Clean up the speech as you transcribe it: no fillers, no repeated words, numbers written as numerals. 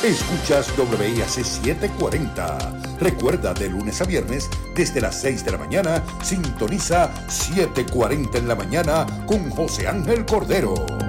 Escuchas WIAC 740. Recuerda, de lunes a viernes, desde las 6 de la mañana, sintoniza 740 en la mañana con José Ángel Cordero.